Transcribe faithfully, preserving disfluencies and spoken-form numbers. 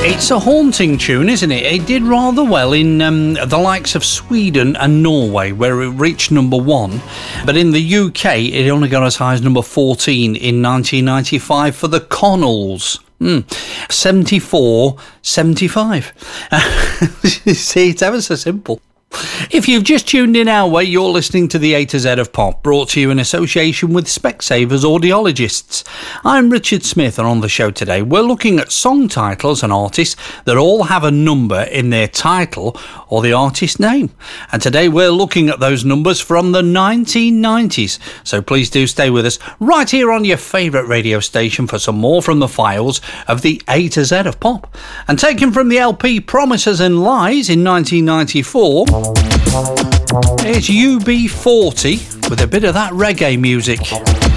It's a haunting tune, isn't it? It did rather well in um, the likes of Sweden and Norway, where it reached number one. But in the U K, it only got as high as number fourteen in nineteen ninety-five for the Connells. Mm. seventy-four seventy-five. See, it's ever so simple. If you've just tuned in our way, you're listening to the A to Z of Pop, brought to you in association with Specsavers Audiologists. I'm Richard Smith, and on the show today, we're looking at song titles and artists that all have a number in their title or the artist name. And today we're looking at those numbers from the nineteen nineties. So please do stay with us right here on your favourite radio station for some more from the files of the A to Z of Pop. And taken from the L P Promises and Lies in nineteen ninety-four... it's U B forty with a bit of that reggae music.